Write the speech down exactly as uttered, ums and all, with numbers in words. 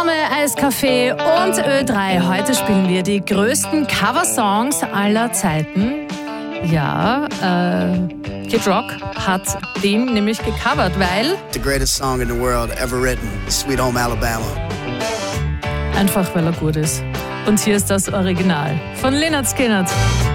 Sonne, Eiskaffee und Ö drei. Heute spielen wir die größten Coversongs aller Zeiten. Ja, äh, Kid Rock hat den nämlich gecovert, weil... The greatest song in the world ever written, Sweet Home Alabama. Einfach, weil er gut ist. Und hier ist das Original von Lynyrd Skynyrd.